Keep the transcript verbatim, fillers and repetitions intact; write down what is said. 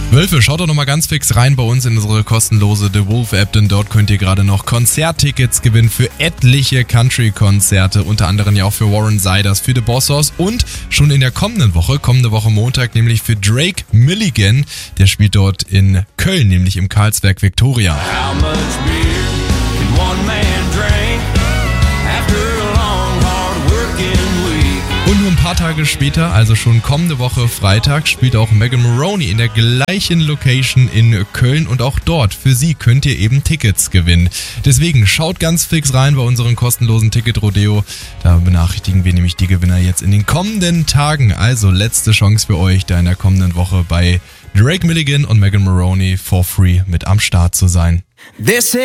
Wölfe, schaut doch nochmal ganz fix rein bei uns in unsere kostenlose The Wolf App, denn dort könnt ihr gerade noch Konzerttickets gewinnen für etliche Country-Konzerte, unter anderem ja auch für Warren Ziders, für The Bossos und schon in der kommenden Woche, kommende Woche Montag, nämlich für Drake Milligan, der spielt dort in Köln, nämlich im Karlsberg Victoria. How much beer can one man drink after a long, hard working week? Und nur ein paar Tage später, also schon kommende Woche Freitag, spielt auch Megan Moroney in der gleichen Location in Köln und auch dort, für sie könnt ihr eben Tickets gewinnen. Deswegen schaut ganz fix rein bei unserem kostenlosen Ticket-Rodeo. Da benachrichtigen wir nämlich die Gewinner jetzt in den kommenden Tagen. Also letzte Chance für euch, da in der kommenden Woche bei Drake Milligan und Megan Moroney for free mit am Start zu sein. This